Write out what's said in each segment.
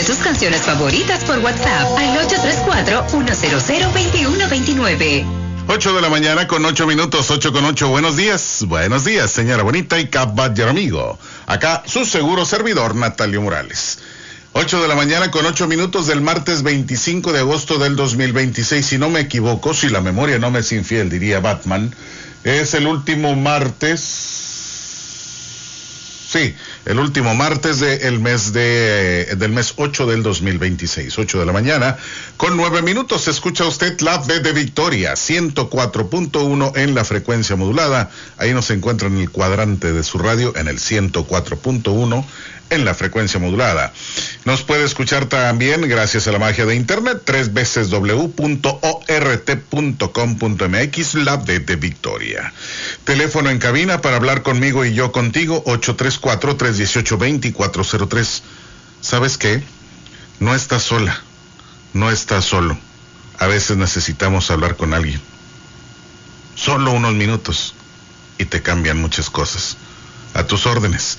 tus canciones favoritas por WhatsApp al 834-100-2129. 8 de la mañana con 8 minutos, 8 con 8. Buenos días, señora bonita y caballero amigo. Acá su seguro servidor, Natalio Morales. 8 de la mañana con 8 minutos del martes 25 de agosto del 2026. Si no me equivoco, si la memoria no me es infiel, diría Batman, es el último martes. Sí, el último martes del mes 8 del 2026, 8 de la mañana, con 9 minutos. Escucha usted la B de Victoria, 104.1 en la frecuencia modulada. Ahí nos encuentra en el cuadrante de su radio, en el 104.1 en la frecuencia modulada. Nos puede escuchar también gracias a la magia de internet, www.ort.com.mx, la B de Victoria. Teléfono en cabina para hablar conmigo y yo contigo, 834-318-2403. ¿Sabes qué? No estás sola, no estás solo. A veces necesitamos hablar con alguien. Solo unos minutos y te cambian muchas cosas. A tus órdenes,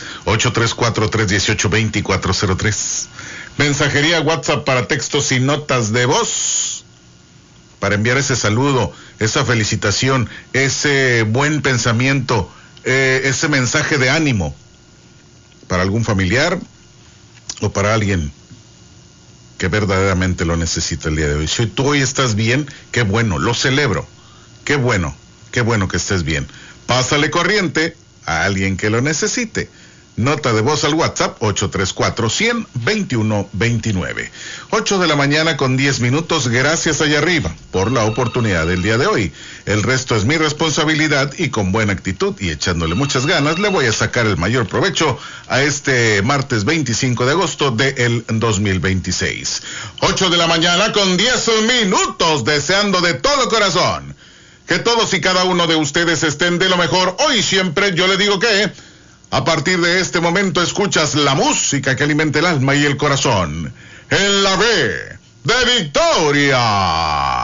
834-318-2403. Mensajería WhatsApp para textos y notas de voz, para enviar ese saludo, esa felicitación, ese buen pensamiento, ese mensaje de ánimo para algún familiar o para alguien que verdaderamente lo necesita el día de hoy. Si tú hoy estás bien, qué bueno, lo celebro. Qué bueno que estés bien. Pásale corriente a alguien que lo necesite. Nota de voz al WhatsApp 834-100-2129. 8 de la mañana con 10 minutos. Gracias allá arriba por la oportunidad del día de hoy. El resto es mi responsabilidad y con buena actitud y echándole muchas ganas le voy a sacar el mayor provecho a este martes 25 de agosto del 2026. 8 de la mañana con 10 minutos, deseando de todo corazón que todos y cada uno de ustedes estén de lo mejor. Hoy siempre yo le digo que a partir de este momento escuchas la música que alimenta el alma y el corazón en la B de Victoria.